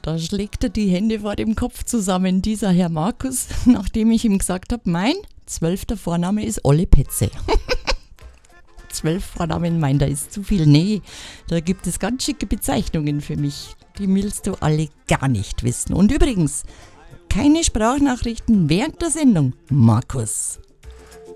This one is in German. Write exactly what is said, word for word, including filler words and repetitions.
Da schlägt er die Hände vor dem Kopf zusammen, dieser Herr Markus, nachdem ich ihm gesagt habe, mein zwölfter Vorname ist Olle Petze. Zwölf Vornamen, mein, da ist zu viel. Nee, da gibt es ganz schicke Bezeichnungen für mich. Die willst du alle gar nicht wissen. Und übrigens, keine Sprachnachrichten während der Sendung, Markus.